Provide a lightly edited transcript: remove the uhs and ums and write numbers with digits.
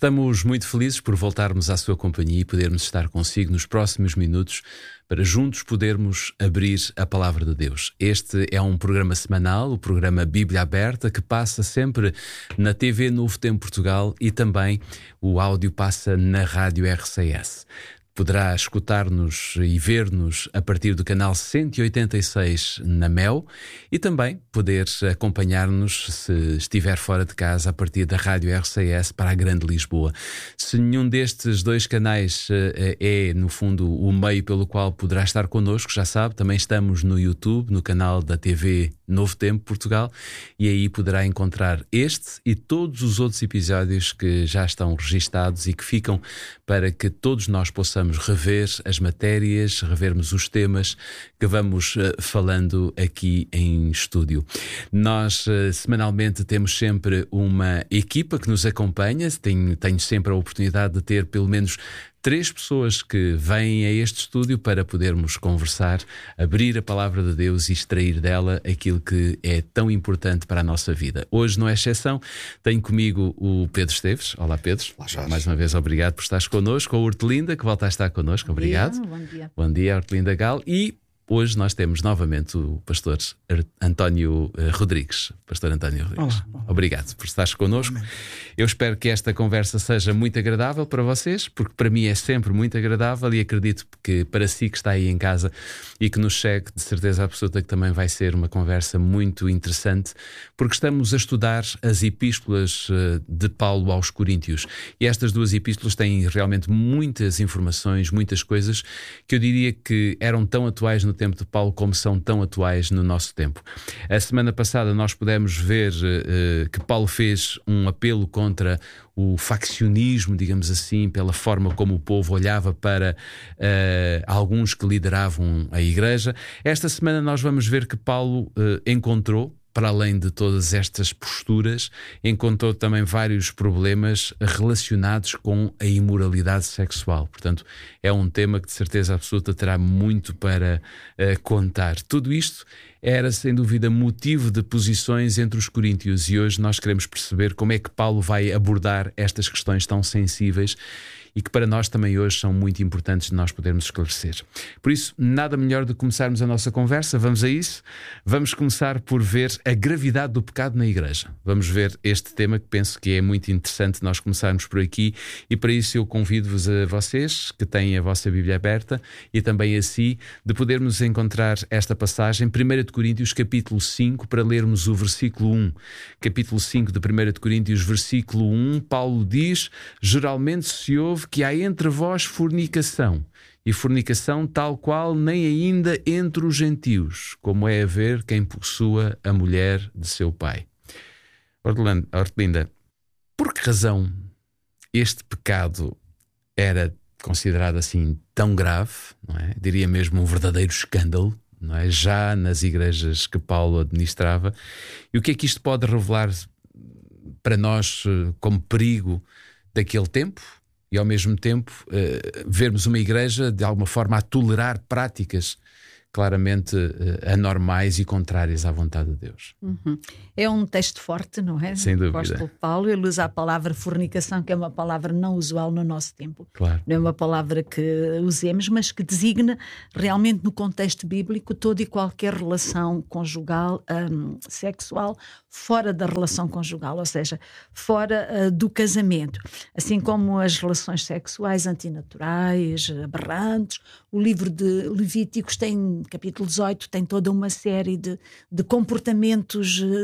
Estamos muito felizes por voltarmos à sua companhia e podermos estar consigo nos próximos minutos para juntos podermos abrir a Palavra de Deus. Este é um programa semanal, o programa Bíblia Aberta, que passa sempre na TV Novo Tempo Portugal e também o áudio passa na Rádio RCS. Poderá escutar-nos e ver-nos a partir do canal 186 na MEL e também poder acompanhar-nos, se estiver fora de casa, a partir da Rádio RCS para a Grande Lisboa. Se nenhum destes dois canais é, no fundo, o meio pelo qual poderá estar connosco, já sabe, também estamos no YouTube, no canal da TV Novo Tempo Portugal, e aí poderá encontrar este e todos os outros episódios que já estão registados e que ficam para que todos nós possamos rever as matérias, revermos os temas que vamos falando aqui em estúdio. Nós semanalmente temos sempre uma equipa que nos acompanha. Tenho sempre a oportunidade de ter pelo menos 3 pessoas que vêm a este estúdio para podermos conversar, abrir a Palavra de Deus e extrair dela aquilo que é tão importante para a nossa vida. Hoje não é exceção, tenho comigo o Pedro Esteves. Olá, Pedro. Olá, mais uma vez, obrigado por estares connosco. A Hortelinda, que volta a estar connosco. Obrigado. Bom dia. Bom dia, Hortelinda Gal. E hoje nós temos novamente o pastor António Rodrigues. Pastor António Rodrigues. Olá. Obrigado por estares connosco. Amém. Eu espero que esta conversa seja muito agradável para vocês, porque para mim é sempre muito agradável e acredito que para si que está aí em casa e que nos segue, de certeza absoluta que também vai ser uma conversa muito interessante, porque estamos a estudar as epístolas de Paulo aos Coríntios. E estas 2 epístolas têm realmente muitas informações, muitas coisas que eu diria que eram tão atuais no tempo de Paulo como são tão atuais no nosso tempo. A semana passada nós pudemos ver que Paulo fez um apelo contra o faccionismo, digamos assim, pela forma como o povo olhava para alguns que lideravam a igreja. Esta semana nós vamos ver que Paulo encontrou, para além de todas estas posturas, encontrou também vários problemas relacionados com a imoralidade sexual. Portanto, é um tema que de certeza absoluta terá muito para contar. Tudo isto era, sem dúvida, motivo de posições entre os coríntios e hoje nós queremos perceber como é que Paulo vai abordar estas questões tão sensíveis e que para nós também hoje são muito importantes de nós podermos esclarecer. Por isso, nada melhor do que começarmos a nossa conversa. Vamos a isso? Vamos começar por ver a gravidade do pecado na igreja. Vamos ver este tema que penso que é muito interessante nós começarmos por aqui e para isso eu convido-vos a vocês que têm a vossa Bíblia aberta e também a si de podermos encontrar esta passagem, 1 de Coríntios capítulo 5, para lermos o versículo 1. Capítulo 5 de 1 de Coríntios, versículo 1, Paulo diz: geralmente se ouve que há entre vós fornicação, e fornicação tal qual nem ainda entre os gentios, como é haver quem possua a mulher de seu pai. Hortelinda, por que razão este pecado era considerado assim tão grave, não é? Diria mesmo um verdadeiro escândalo, não é? Já nas igrejas que Paulo administrava. E o que é que isto pode revelar para nós como perigo daquele tempo? E ao mesmo tempo vermos uma igreja de alguma forma a tolerar práticas claramente anormais e contrárias à vontade de Deus. É um texto forte, não é? Sem dúvida. O apóstolo Paulo, ele usa a palavra fornicação, que é uma palavra não usual no nosso tempo. Claro. Não é uma palavra que usemos, mas que designa realmente no contexto bíblico toda e qualquer relação conjugal, sexual, fora da relação conjugal, ou seja, fora do casamento. Assim como as relações sexuais antinaturais, aberrantes. O livro de Levíticos tem, capítulo 18, tem toda uma série de comportamentos